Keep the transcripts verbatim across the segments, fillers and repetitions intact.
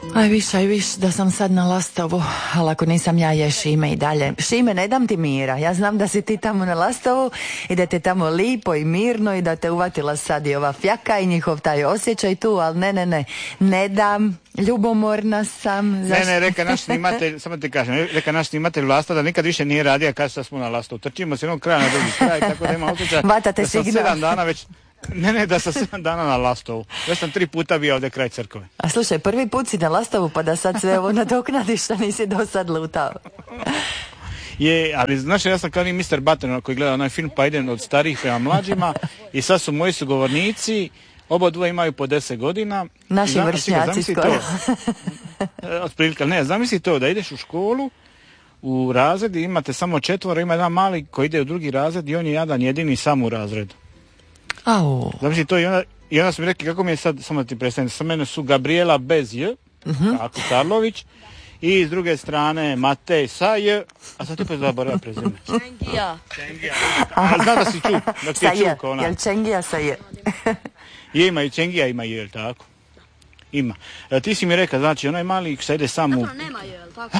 Aj viš, aj viš da sam sad na Lastovu, ali ako nisam ja je Šime i dalje. Šime, ne dam ti mira, ja znam da si ti tamo na Lastovu i da te tamo lipo i mirno i da te uvatila sad i ova fjaka i njihov taj osjećaj tu, ali ne, ne, ne, ne dam, ljubomorna sam. Zašto? Ne, ne, reka naš snimatelj, samo ti kažem, reka naš snimatelj Lasta da nikad više nije radio kad smo na Lastovu. Trčimo se jednog kraja na drugi kraj, tako da ima osjećaj da sam sedam dana već... Ne, ne, da sam sedam dana na Lastovu. Već sam tri puta bio ovdje kraj crkve. A slušaj, prvi put si na Lastovu pa da sad sve ovo nadoknadiš što nisi do sad lutao. Je, ali znaš, ja sam kao ni mister Button koji gleda onaj film pa idem od starijih prema mlađima i sad su moji sugovornici, oba dvoje imaju po deset godina. Naši znam, vršnjaci skoro. Otprilike, ne, zamisli to da ideš u školu, u razred i imate samo četvoro, ima jedan mali koji ide u drugi razred i on je jadan jedini sam u razredu. Au. Znači to i onda, i onda su mi rekli kako mi je sad, samo da ti predstavim, sa mene su Gabriela bez J, uh-huh. Kako Karlović, i s druge strane Matej sa J, a sad ti pa zaboravio prezime. Čengija. Čengija. A zna da si čuk, da ti je čuk ona. Jel Čengija sa J? Je, ima i Čengija, ima J, jel tako? Ima. E, ti si mi rekao, znači onaj mali šta ide sam u... Dobro, nema J, jel tako?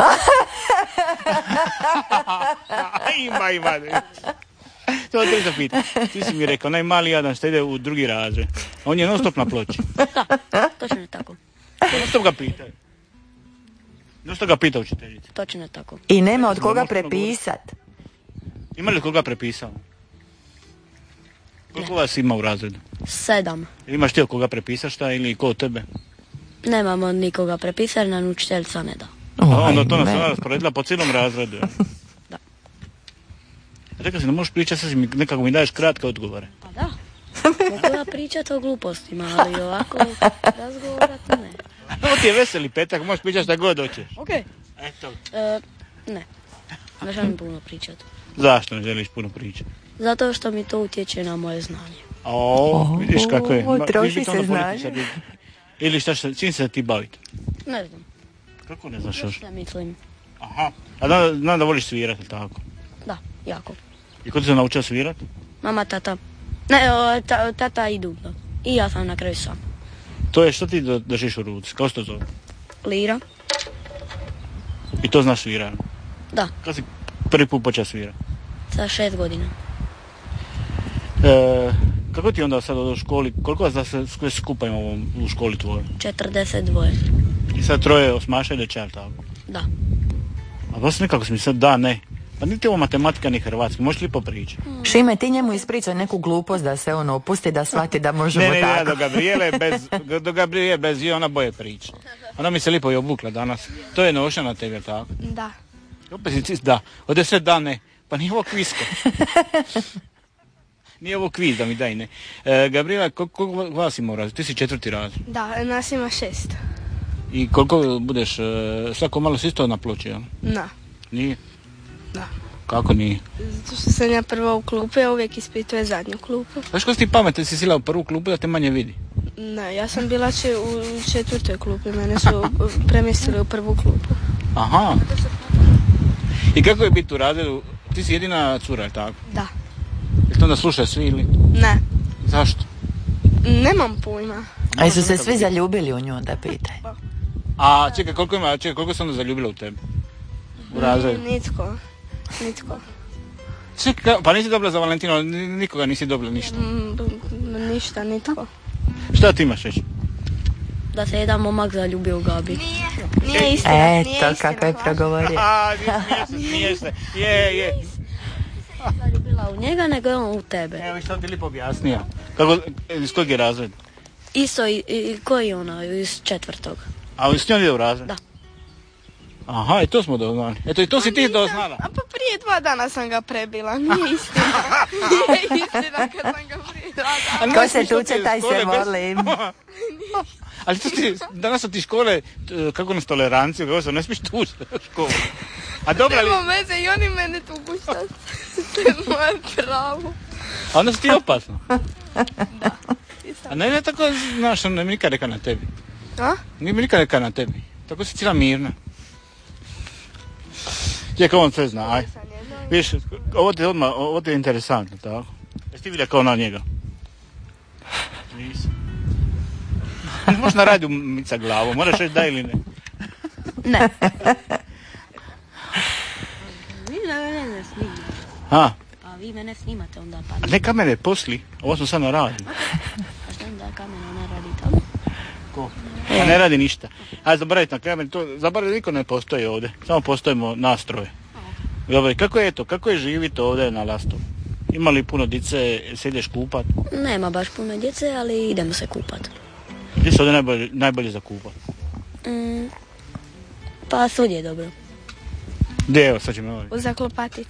ima, ima. To te zapita. Ti si mi rekao, onaj mali jadan što ide u drugi razred. On je non stop na ploči. Da, točno je tako. Non stop ga pitaju. Non stop ga pita učiteljica. Točno je tako. I nema od koga prepisat. Ima li koga prepisao? Koliko ne. Vas ima u razredu? Sedam. Imaš ti od koga prepisaš šta ili ko od tebe? Nemamo nikoga prepisati, nam učiteljica ne da. A onda to nas ona rasporedila po cijelom razredu. Da. Rekao si, ne možeš pričati, sad mi, nekako mi daješ kratke odgovore. Pa da. Mogu ja pričati o glupostima, ali ovako razgovarati ne. Ovo ti je veseli petak, možeš pričati šta god hoćeš. Okej. Okay. Eto. E, ne. Ne želim puno pričati. Zašto ne želiš puno pričati? Zato što mi to utječe na moje znanje. O, vidiš kako je. O, troši se znanje. Ili šta, čim se ti baviti? Ne znam. Kako ne znaš još? Ne mislim. Aha. A da, znam da voliš svirati, tako? Da, jako. I ko ti se naučio svirati? Mama, tata. Ne, o, ta, tata i dubno. I ja sam na kraju sam. To je što ti držiš u ruci? Kako se to zove? Lira. I to znaš svirati? Da. Kada si prvi put počeo svirati? Sa šest godina. E, kako ti onda sad u školi, koliko vas da se skupa imamo u školi tvojoj? četrdeset dva. I sad troje osmaša ili čar, tako? Da. A baš nekako sam mi sad, da, ne. Pa niti ovo matematika ni hrvatski, možeš li popričati? Šime, ti njemu ispričaj neku glupost da se on opusti, da shvati da možemo ne, ne, tako. Ne, ne, do Gabriele bez, do Gabriele bez i ona boje priča. Ona mi se lipo i obukla danas. To je noša na tebi, tako? Da. Opet si ti, da. Ode sve da, ne. Pa nije ovo kvisko. Nije ovo kviz da mi daj, ne. E, Gabriela, koliko vas ima u razredu? Ti si četvrti razred. Da, nas ima šest. I koliko budeš, svako malo si isto na ploči, jel? Da. Nije? Da. Kako nije? Zato što sam ja prva u klupu, ja uvijek ispituje zadnju klupu. Znaš ko si ti pametan, si sila u prvu klupu da te manje vidi? Ne, ja sam bila če, u četvrtoj klupi, mene su premjestili u prvu klupu. Aha. I kako je biti u razredu? Ti si jedina cura, je tako? Da. Jel to onda slušaju svi ili? Ne. Zašto? Nemam pojma. A su se svi zaljubili u nju, da pitaj? A čekaj, koliko ima, čekaj, koliko se onda zaljubila u tebi? U razredu? Nitko. Nitko. Čekaj, pa nisi dobila za Valentino, nikoga nisi dobila ništa? Mm, ništa, nitko. Šta ti imaš reći? Da se jedan momak zaljubio u Gabi. Nije, nije istina. Eto, kako je progovorio. A, smije se, smije se. Je, je. Zaljubila u njega, nego je on u tebe. Evo, što ti lipo objasnija. Kako, iz kojeg je razred? Isto, i, i koji je ona, iz četvrtog. A s njom ide u razred? Da. Aha, i to smo doznali. Eto, i to si ti doznala. A pa prije dva dana sam ga prebila, nije istina. Nije istina kad sam ga prije dva dana. Ko se tuče, taj se volim. Ali to ti, danas su ti škole, kako nas toleranciju, kako se ne smiješ tući u školu. A dobro li... Nema veze i oni mene tuku šta. To je moje pravo. A onda si ti opasno. Da. A ne, ne tako, znaš, ne mi nikad reka na tebi. A? Nije mi nikad reka na tebi. Tako si cijela mirna. Čekaj, on sve zna, aj. Viš, ovo ti je odmah, ovo ti je interesantno, tako? Jesi ti vidio kao na njega? Nisam. možeš na radiju mica glavu, moraš reći da ili ne. Ne. Vi mene ne snimate. Ha? A vi mene snimate onda pa... A ne kamere posli, ovo smo sad na radiju. A šta onda kamera ne radi tamo? Ko? A ne radi ništa. Ajde, zaboravite na kameru, to zaboravite, niko ne postoji ovdje, samo postojimo nastroje. Dobro, kako je to, kako je živjeti ovdje na Lastovu? Ima li puno dice, sedješ kupat? Nema baš puno djece, ali idemo se kupat. Gdje se ovdje najbolje, najbolje za kupat? Mm, pa svudje je dobro. Gdje, evo, sad ćemo ovaj. U Zaklopatici.